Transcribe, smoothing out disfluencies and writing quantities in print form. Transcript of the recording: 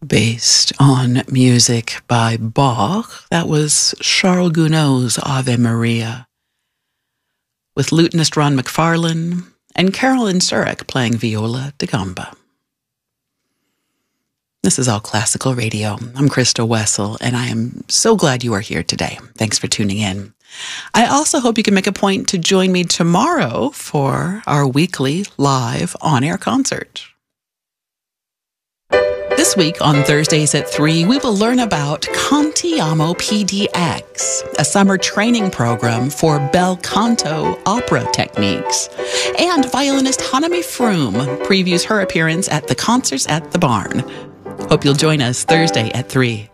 Based on music by Bach, that was Charles Gounod's Ave Maria, with lutenist Ron McFarlane and Carolyn Surek playing viola da gamba. This is All Classical Radio. I'm Krista Wessel, and I am so glad you are here today. Thanks for tuning in. I also hope you can make a point to join me tomorrow for our weekly live on-air concert. This week on Thursdays at 3, we will learn about Cantiamo PDX, a summer training program for bel canto opera techniques. And violinist Hanami Froome previews her appearance at the Concerts at the Barn. Hope you'll join us Thursday at 3.